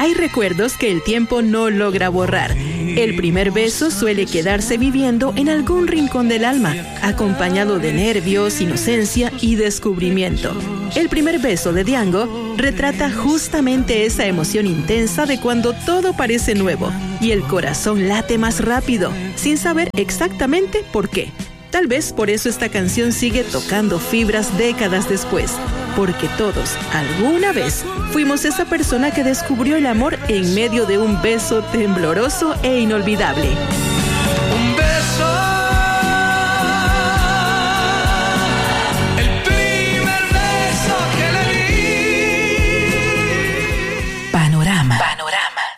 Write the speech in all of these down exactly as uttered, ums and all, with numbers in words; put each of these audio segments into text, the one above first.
Hay recuerdos que el tiempo no logra borrar. El primer beso suele quedarse viviendo en algún rincón del alma, acompañado de nervios, inocencia y descubrimiento. El primer beso de Diango retrata justamente esa emoción intensa de cuando todo parece nuevo y el corazón late más rápido, sin saber exactamente por qué. Tal vez por eso esta canción sigue tocando fibras décadas después, porque todos, alguna vez, fuimos esa persona que descubrió el amor en medio de un beso tembloroso e inolvidable. Un beso, el primer beso que le di. Panorama. Panorama.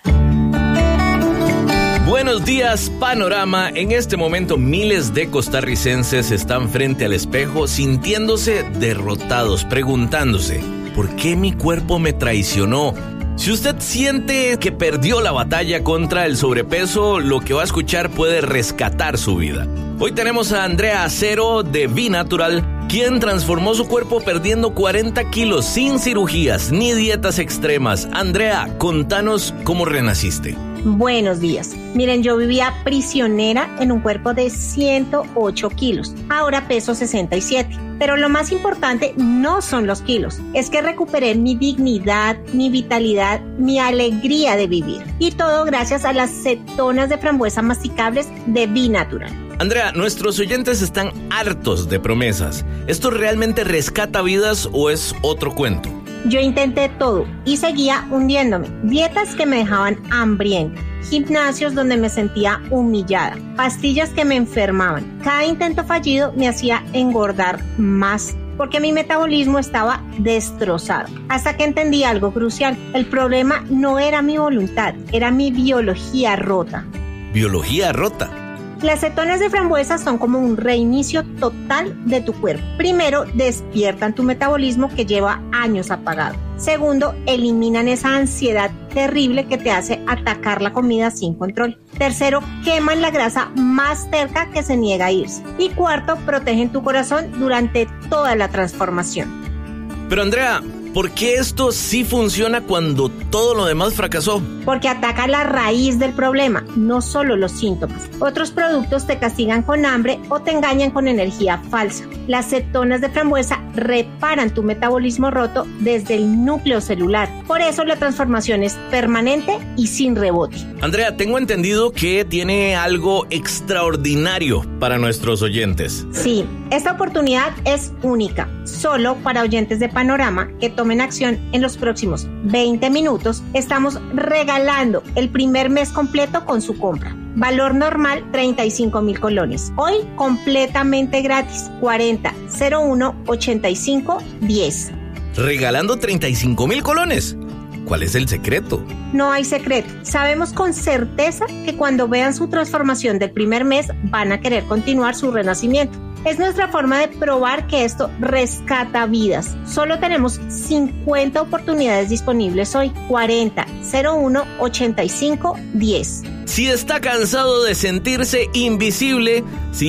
Buenos días, Panorama. En este momento miles de costarricenses están frente al espejo sintiéndose derrotados, preguntándose, ¿por qué mi cuerpo me traicionó? Si usted siente que perdió la batalla contra el sobrepeso, lo que va a escuchar puede rescatar su vida. Hoy tenemos a Andrea Acero de B-Natural, quien transformó su cuerpo perdiendo cuarenta kilos sin cirugías ni dietas extremas. Andrea, contanos cómo renaciste. Buenos días. Miren, yo vivía prisionera en un cuerpo de ciento ocho kilos. Ahora peso sesenta y siete. Pero lo más importante no son los kilos. Es que recuperé mi dignidad, mi vitalidad, mi alegría de vivir. Y todo gracias a las cetonas de frambuesa masticables de B-Natural. Andrea, nuestros oyentes están hartos de promesas. ¿Esto realmente rescata vidas o es otro cuento? Yo intenté todo y seguía hundiéndome. Dietas que me dejaban hambrienta, gimnasios donde me sentía humillada, pastillas que me enfermaban. Cada intento fallido me hacía engordar más porque mi metabolismo estaba destrozado. Hasta que entendí algo crucial. El problema no era mi voluntad, era mi biología rota. ¿Biología rota? Las cetonas de frambuesa son como un reinicio total de tu cuerpo. Primero, despiertan tu metabolismo que lleva años apagado. Segundo, eliminan esa ansiedad terrible que te hace atacar la comida sin control. Tercero, queman la grasa más terca que se niega a irse. Y cuarto, protegen tu corazón durante toda la transformación. Pero Andrea, ¿por qué esto sí funciona cuando todo lo demás fracasó? Porque ataca la raíz del problema, no solo los síntomas. Otros productos te castigan con hambre o te engañan con energía falsa. Las cetonas de frambuesa reparan tu metabolismo roto desde el núcleo celular. Por eso la transformación es permanente y sin rebote. Andrea, tengo entendido que tiene algo extraordinario para nuestros oyentes. Sí, esta oportunidad es única, solo para oyentes de Panorama que tomen acción en los próximos veinte minutos. Estamos regalando el primer mes completo con su compra. Valor normal treinta y cinco mil colones. Hoy completamente gratis. cuarenta cero uno ochenta y cinco diez. ¿Regalando treinta y cinco mil colones? ¿Cuál es el secreto? No hay secreto. Sabemos con certeza que cuando vean su transformación del primer mes van a querer continuar su renacimiento. Es nuestra forma de probar que esto rescata vidas. Solo tenemos cincuenta oportunidades disponibles hoy. cuarenta cero uno ochenta y cinco diez. Si está cansado de sentirse invisible,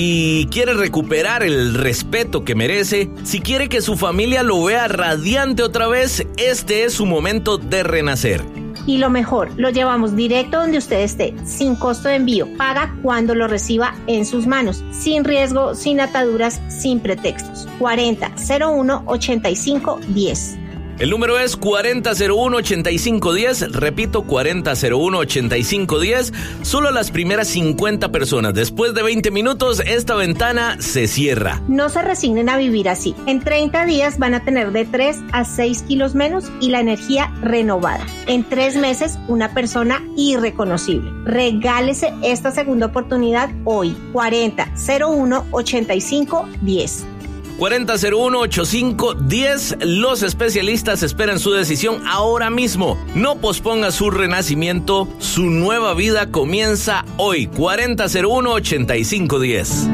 si quiere recuperar el respeto que merece, si quiere que su familia lo vea radiante otra vez, este es su momento de renacer. Y lo mejor, lo llevamos directo donde usted esté, sin costo de envío. Paga cuando lo reciba en sus manos, sin riesgo, sin ataduras, sin pretextos. cuarenta cero uno ochenta y cinco diez. El número es cuarenta cero uno ochenta y cinco diez, repito, cuarenta cero uno ochenta y cinco diez, solo las primeras cincuenta personas. Después de veinte minutos, esta ventana se cierra. No se resignen a vivir así. En treinta días van a tener de tres a seis kilos menos y la energía renovada. En tres meses, una persona irreconocible. Regálese esta segunda oportunidad hoy. cuarenta cero uno ochenta y cinco diez. cuarenta cero uno ochenta y cinco diez. Los especialistas esperan su decisión ahora mismo. No posponga su renacimiento. Su nueva vida comienza hoy. cuarenta cero uno ochenta y cinco diez.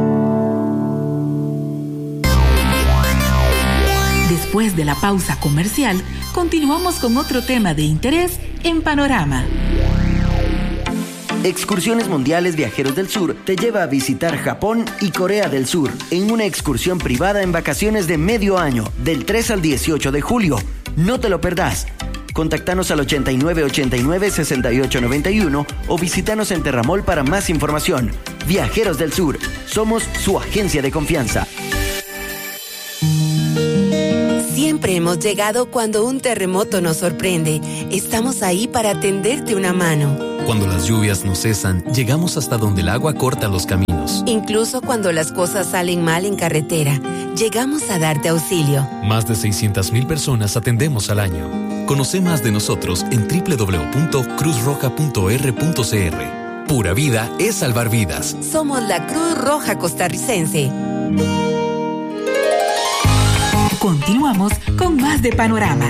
Después de la pausa comercial, continuamos con otro tema de interés en Panorama. Excursiones Mundiales Viajeros del Sur te lleva a visitar Japón y Corea del Sur en una excursión privada en vacaciones de medio año, del tres al dieciocho de julio. No te lo perdás. Contactanos al ochenta y nueve ochenta y nueve sesenta y ocho noventa y uno o visítanos en Terramol para más información. Viajeros del Sur, somos su agencia de confianza. Siempre hemos llegado cuando un terremoto nos sorprende. Estamos ahí para tenderte una mano. Cuando las lluvias no cesan, llegamos hasta donde el agua corta los caminos. Incluso cuando las cosas salen mal en carretera, llegamos a darte auxilio. Más de seiscientas mil personas atendemos al año. Conoce más de nosotros en doble u doble u doble u punto cruz roja punto erre punto ce erre. Pura vida es salvar vidas. Somos la Cruz Roja Costarricense. Continuamos con más de Panorama.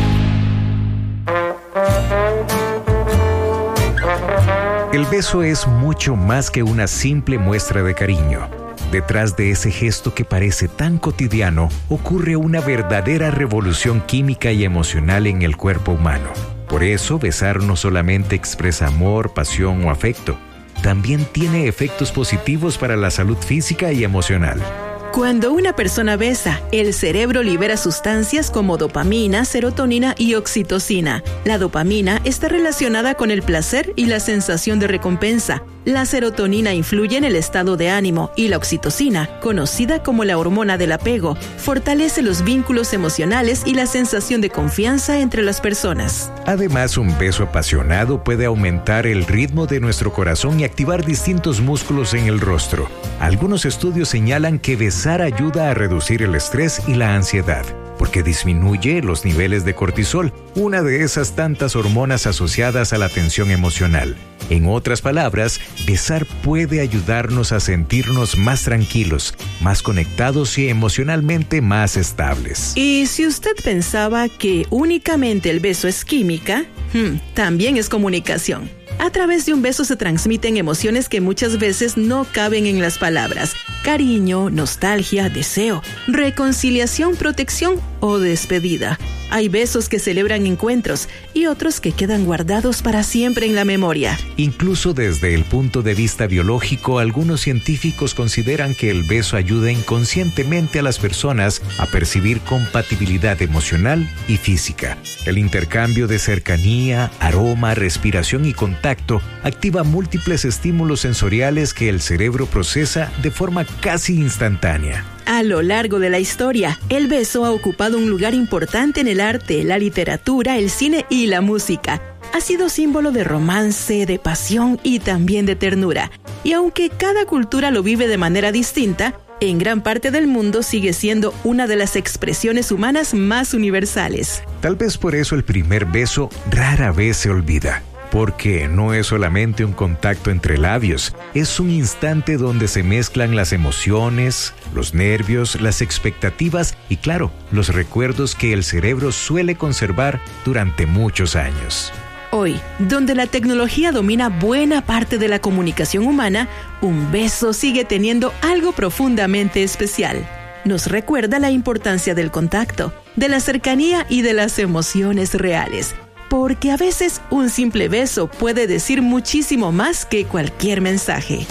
El beso es mucho más que una simple muestra de cariño. Detrás de ese gesto que parece tan cotidiano, ocurre una verdadera revolución química y emocional en el cuerpo humano. Por eso, besar no solamente expresa amor, pasión o afecto, también tiene efectos positivos para la salud física y emocional. Cuando una persona besa, el cerebro libera sustancias como dopamina, serotonina y oxitocina. La dopamina está relacionada con el placer y la sensación de recompensa. La serotonina influye en el estado de ánimo y la oxitocina, conocida como la hormona del apego, fortalece los vínculos emocionales y la sensación de confianza entre las personas. Además, un beso apasionado puede aumentar el ritmo de nuestro corazón y activar distintos músculos en el rostro. Algunos estudios señalan que besar ayuda a reducir el estrés y la ansiedad, porque disminuye los niveles de cortisol, una de esas tantas hormonas asociadas a la tensión emocional. En otras palabras, besar puede ayudarnos a sentirnos más tranquilos, más conectados y emocionalmente más estables. Y si usted pensaba que únicamente el beso es química, hmm, también es comunicación. A través de un beso se transmiten emociones que muchas veces no caben en las palabras. Cariño, nostalgia, deseo, reconciliación, protección o despedida. Hay besos que celebran encuentros y otros que quedan guardados para siempre en la memoria. Incluso desde el punto de vista biológico, algunos científicos consideran que el beso ayuda inconscientemente a las personas a percibir compatibilidad emocional y física. El intercambio de cercanía, aroma, respiración y contacto activa múltiples estímulos sensoriales que el cerebro procesa de forma casi instantánea. A lo largo de la historia, el beso ha ocupado un lugar importante en el arte, la literatura, el cine y la música. Ha sido símbolo de romance, de pasión y también de ternura. Y aunque cada cultura lo vive de manera distinta, en gran parte del mundo sigue siendo una de las expresiones humanas más universales. Tal vez por eso el primer beso rara vez se olvida. Porque no es solamente un contacto entre labios, es un instante donde se mezclan las emociones, los nervios, las expectativas y, claro, los recuerdos que el cerebro suele conservar durante muchos años. Hoy, donde la tecnología domina buena parte de la comunicación humana, un beso sigue teniendo algo profundamente especial. Nos recuerda la importancia del contacto, de la cercanía y de las emociones reales. Porque a veces un simple beso puede decir muchísimo más que cualquier mensaje.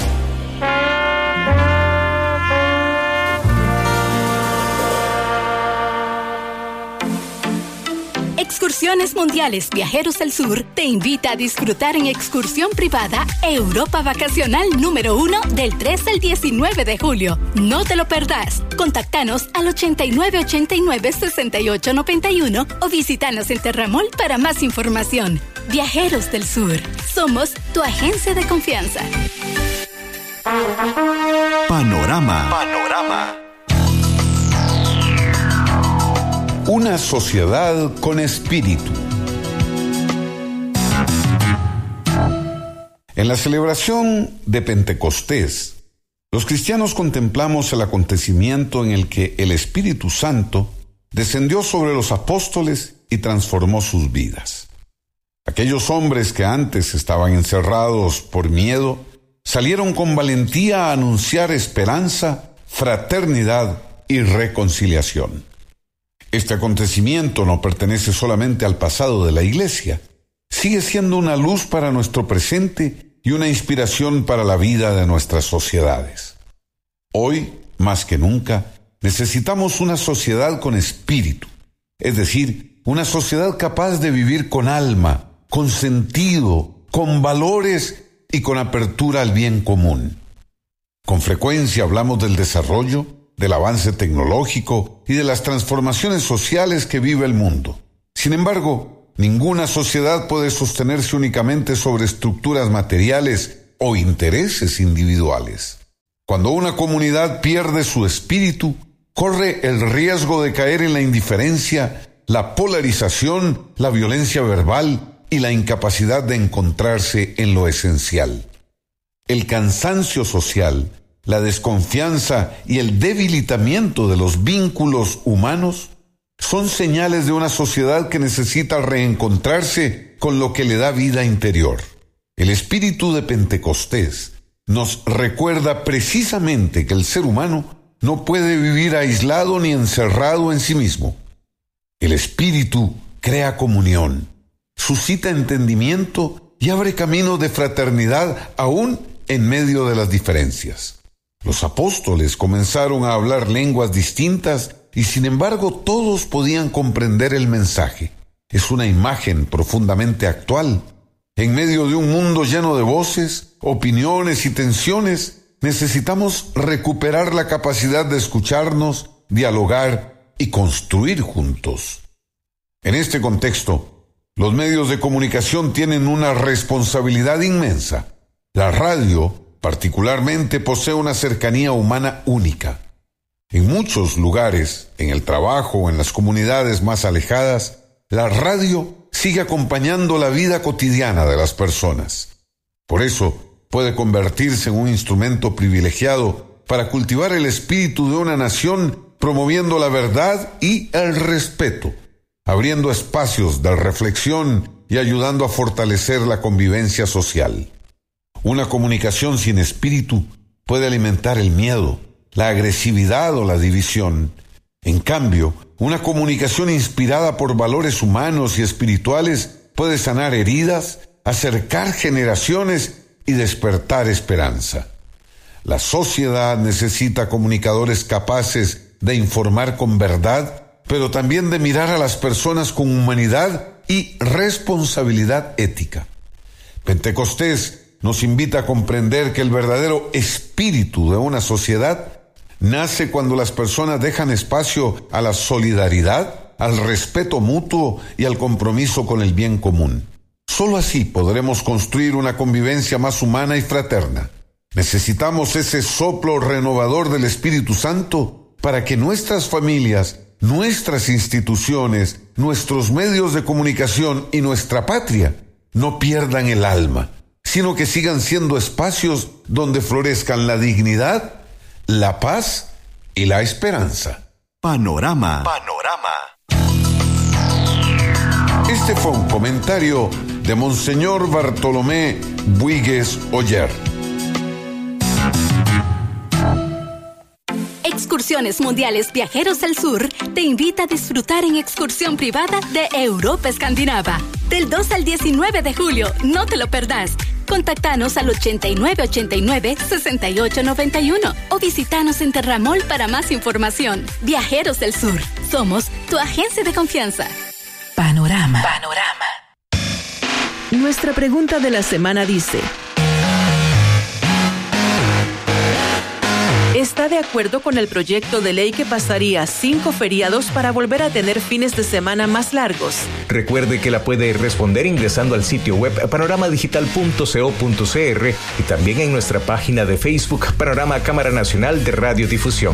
Excursiones Mundiales Viajeros del Sur te invita a disfrutar en excursión privada Europa Vacacional número uno del tres al diecinueve de julio. No te lo perdás. Contactanos al ochenta y nueve ochenta y nueve sesenta y ocho noventa y uno o visítanos en Terramol para más información. Viajeros del Sur. Somos tu agencia de confianza. Panorama. Panorama. Una sociedad con espíritu. En la celebración de Pentecostés, los cristianos contemplamos el acontecimiento en el que el Espíritu Santo descendió sobre los apóstoles y transformó sus vidas. Aquellos hombres que antes estaban encerrados por miedo, salieron con valentía a anunciar esperanza, fraternidad y reconciliación. Este acontecimiento no pertenece solamente al pasado de la Iglesia, sigue siendo una luz para nuestro presente y una inspiración para la vida de nuestras sociedades. Hoy, más que nunca, necesitamos una sociedad con espíritu, es decir, una sociedad capaz de vivir con alma, con sentido, con valores y con apertura al bien común. Con frecuencia hablamos del desarrollo, del avance tecnológico y de las transformaciones sociales que vive el mundo. Sin embargo, ninguna sociedad puede sostenerse únicamente sobre estructuras materiales o intereses individuales. Cuando una comunidad pierde su espíritu, corre el riesgo de caer en la indiferencia, la polarización, la violencia verbal y la incapacidad de encontrarse en lo esencial. El cansancio social, la desconfianza y el debilitamiento de los vínculos humanos son señales de una sociedad que necesita reencontrarse con lo que le da vida interior. El espíritu de Pentecostés nos recuerda precisamente que el ser humano no puede vivir aislado ni encerrado en sí mismo. El espíritu crea comunión, suscita entendimiento y abre caminos de fraternidad aún en medio de las diferencias. Los apóstoles comenzaron a hablar lenguas distintas y sin embargo todos podían comprender el mensaje. Es una imagen profundamente actual. En medio de un mundo lleno de voces, opiniones y tensiones, necesitamos recuperar la capacidad de escucharnos, dialogar y construir juntos. En este contexto, los medios de comunicación tienen una responsabilidad inmensa. La radio, particularmente, posee una cercanía humana única. En muchos lugares, en el trabajo o en las comunidades más alejadas, la radio sigue acompañando la vida cotidiana de las personas. Por eso, puede convertirse en un instrumento privilegiado para cultivar el espíritu de una nación, promoviendo la verdad y el respeto, abriendo espacios de reflexión y ayudando a fortalecer la convivencia social. Una comunicación sin espíritu puede alimentar el miedo, la agresividad o la división. En cambio, una comunicación inspirada por valores humanos y espirituales puede sanar heridas, acercar generaciones y despertar esperanza. La sociedad necesita comunicadores capaces de informar con verdad, pero también de mirar a las personas con humanidad y responsabilidad ética. Pentecostés nos invita a comprender que el verdadero espíritu de una sociedad nace cuando las personas dejan espacio a la solidaridad, al respeto mutuo y al compromiso con el bien común. Solo así podremos construir una convivencia más humana y fraterna. Necesitamos ese soplo renovador del Espíritu Santo para que nuestras familias, nuestras instituciones, nuestros medios de comunicación y nuestra patria no pierdan el alma, sino que sigan siendo espacios donde florezcan la dignidad, la paz y la esperanza. Panorama. Panorama. Este fue un comentario de Monseñor Bartolomé Buigues Oller. Excursiones Mundiales Viajeros del Sur te invita a disfrutar en excursión privada de Europa Escandinava. Del dos al diecinueve de julio, no te lo perdás. Contáctanos al ochenta y nueve ochenta y nueve, sesenta y ocho noventa y uno o visítanos en Terramol para más información. Viajeros del Sur, somos tu agencia de confianza. Panorama. Panorama. Nuestra pregunta de la semana dice: ¿está de acuerdo con el proyecto de ley que pasaría cinco feriados para volver a tener fines de semana más largos? Recuerde que la puede responder ingresando al sitio web panorama digital punto co punto cr y también en nuestra página de Facebook Panorama Cámara Nacional de Radiodifusión.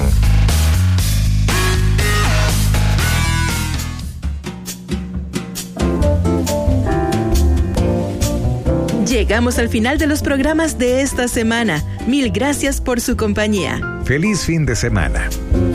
Llegamos al final de los programas de esta semana. Mil gracias por su compañía. Feliz fin de semana.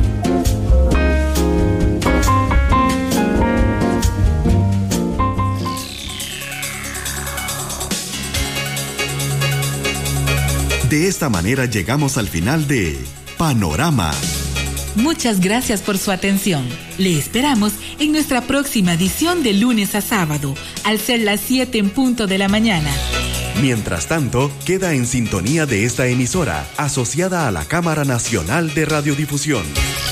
De esta manera llegamos al final de Panorama. Muchas gracias por su atención. Le esperamos en nuestra próxima edición de lunes a sábado, al ser las siete en punto de la mañana. Mientras tanto, queda en sintonía de esta emisora, asociada a la Cámara Nacional de Radiodifusión.